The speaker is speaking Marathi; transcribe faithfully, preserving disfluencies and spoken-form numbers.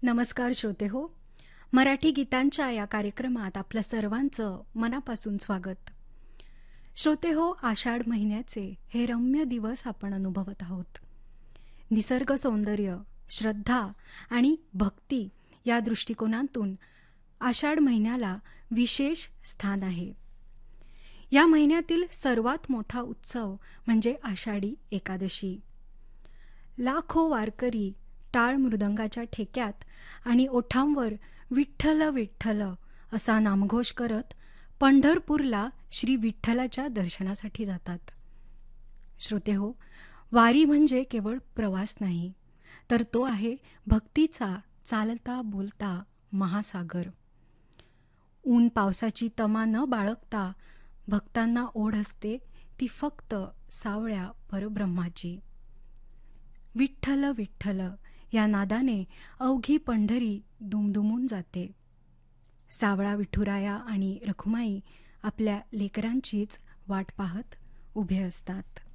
नमस्कार श्रोते हो, मराठी गीतांच्या या कार्यक्रमात आपलं सर्वांचं मनापासून स्वागत. श्रोते हो, आषाढ महिन्याचे हे रम्य दिवस आपण अनुभवत आहोत. निसर्ग सौंदर्य, श्रद्धा आणि भक्ती या दृष्टिकोनातून आषाढ महिन्याला विशेष स्थान आहे. या महिन्यातील सर्वात मोठा उत्सव म्हणजे आषाढी एकादशी. लाखो वारकरी टाळ मृदंगाच्या ठेक्यात आणि ओठांवर विठ्ठल विठ्ठल असा नामघोष करत पंढरपूरला श्री विठ्ठलाच्या दर्शनासाठी जातात. श्रोते हो, वारी म्हणजे केवळ प्रवास नाही, तर तो आहे भक्तीचा चालता बोलता महासागर. ऊन पावसाची तमा न बाळगता भक्तांना ओढ असते ती फक्त सावळ्या परब्रह्माची. विठ्ठल विठ्ठल या नादाने अवघी पंढरी दुमदुमून जाते. सावळा विठुराया आणि रखुमाई आपल्या लेकरांचीच वाट पाहत उभे असतात.